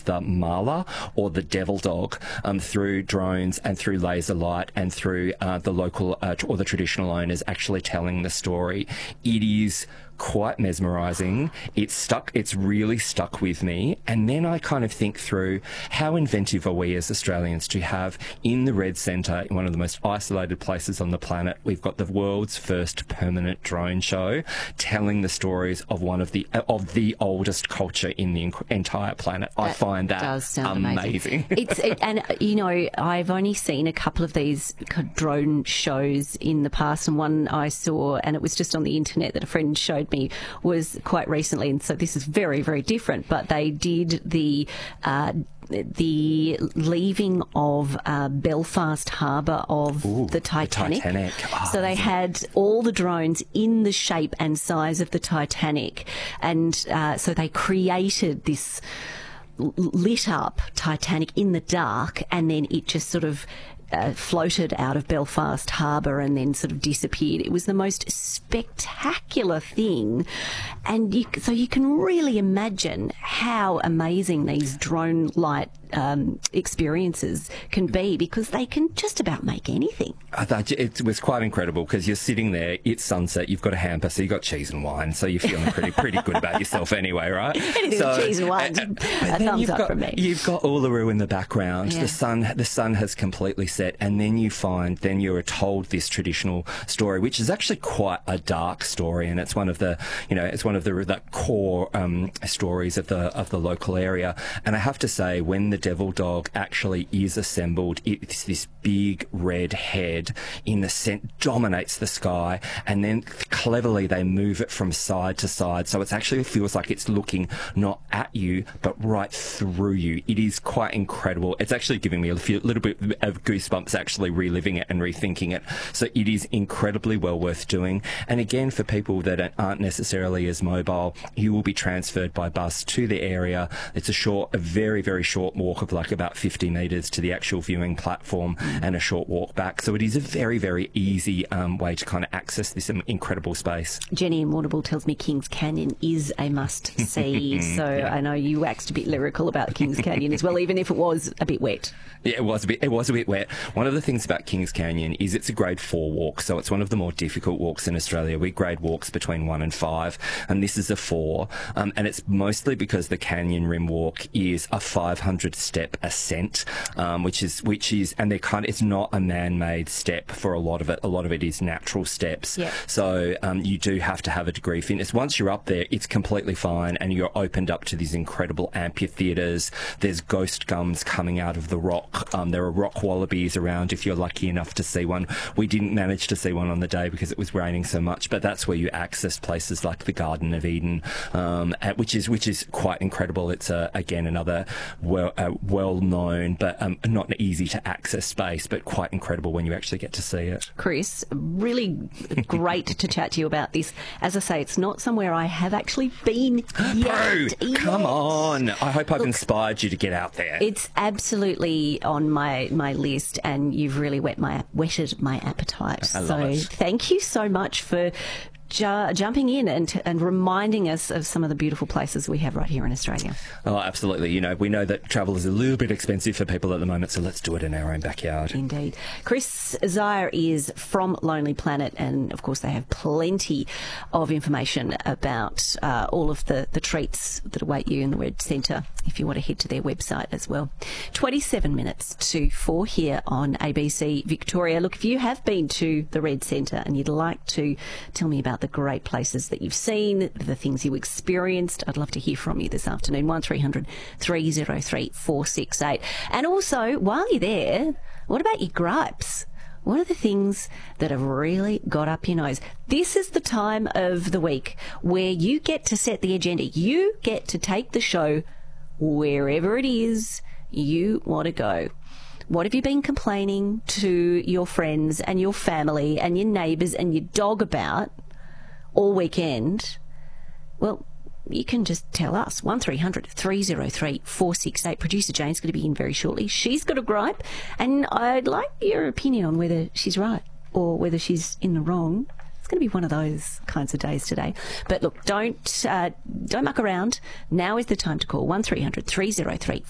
the mala or the devil dog through drones and through laser light and through the local or the traditional owners actually telling the story. It is quite mesmerising. It's really stuck with me. And then I kind of think through how inventive are we as Australians to have in the Red Centre, in one of the most isolated places on the planet, we've got the world's first permanent drone show telling the stories of one of the oldest culture in the entire planet. I find that does sound amazing. And you know, I've only seen a couple of these drone shows in the past, and one I saw, and it was just on the internet that a friend showed me, was quite recently, and so this is very, very different, but they did the leaving of Belfast Harbour of the Titanic. Oh, so they had all the drones in the shape and size of the Titanic, and so they created this lit up Titanic in the dark, and then it just sort of floated out of Belfast Harbour and then sort of disappeared. It was the most spectacular thing, and so you can really imagine how amazing these drone light experiences can be, because they can just about make anything. I thought it was quite incredible, because you're sitting there, it's sunset, you've got a hamper, so you've got cheese and wine, so you're feeling pretty good about yourself anyway, right? Anything with cheese and wine, a thumbs up from me. You've got Uluru in the background. Yeah. The sun has completely set, and then you're told this traditional story, which is actually quite a dark story, and it's one of the core stories of the local area. And I have to say, when the devil dog actually is assembled, it's this big red head in the center, dominates the sky, and then cleverly they move it from side to side, so it actually feels like it's looking not at you but right through you. It is quite incredible. It's actually giving me a little bit of goosebumps actually reliving it and rethinking it. So it is incredibly well worth doing. And again, for people that aren't necessarily as mobile, you will be transferred by bus to the area. It's a very, very short walk of like about 50 metres to the actual viewing platform, and a short walk back. So it is a very, very easy way to kind of access this incredible space. Jenny in Warrnambool tells me Kings Canyon is a must-see. So I know you waxed a bit lyrical about Kings Canyon as well, even if it was a bit wet. Yeah, it was a bit wet. One of the things about Kings Canyon is it's a grade 4 walk, so it's one of the more difficult walks in Australia. We grade walks between 1 and 5, and this is a 4. And it's mostly because the Canyon Rim Walk is a 500-step ascent, which is, and it's not a man-made step for a lot of it. A lot of it is natural steps. Yeah. So you do have to have a degree of fitness. Once you're up there, it's completely fine, and you're opened up to these incredible amphitheatres. There's ghost gums coming out of the rock. There are rock wallabies around if you're lucky enough to see one. We didn't manage to see one on the day because it was raining so much, but that's where you access places like the Garden of Eden, which is quite incredible. It's again another well-known but not an easy to access space, but quite incredible when you actually get to see it. Chris, really great to chat to you about this. As I say, it's not somewhere I have actually been yet. Bro, come on. I hope I've inspired you to get out there. It's absolutely on my list, and you've really whetted my appetite. I love it. Thank you so much for jumping in and reminding us of some of the beautiful places we have right here in Australia. Oh, absolutely. You know, we know that travel is a little bit expensive for people at the moment, so let's do it in our own backyard. Indeed. Chris Zire is from Lonely Planet, and of course they have plenty of information about all of the treats that await you in the Red Centre if you want to head to their website as well. 27 minutes to 4 here on ABC Victoria. Look, if you have been to the Red Centre and you'd like to tell me about the great places that you've seen, the things you experienced, I'd love to hear from you this afternoon. 1300 303 468. And also, while you're there, what about your gripes? What are the things that have really got up your nose? This is the time of the week where you get to set the agenda. You get to take the show wherever it is you want to go. What have you been complaining to your friends and your family and your neighbours and your dog about all weekend? Well, you can just tell us. 1300 303 468. Producer Jane's going to be in very shortly. She's got a gripe, and I'd like your opinion on whether she's right or whether she's in the wrong. It's going to be one of those kinds of days today. But look, don't muck around. Now is the time to call 1300 303